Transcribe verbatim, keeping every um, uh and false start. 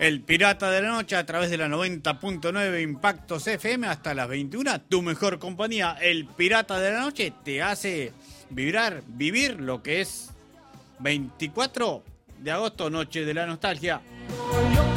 El Pirata de la Noche a través de la noventa punto nueve Impactos F M hasta las veintiuna. Tu mejor compañía, El Pirata de la Noche, te hace vibrar, vivir lo que es veinticuatro de agosto, Noche de la Nostalgia.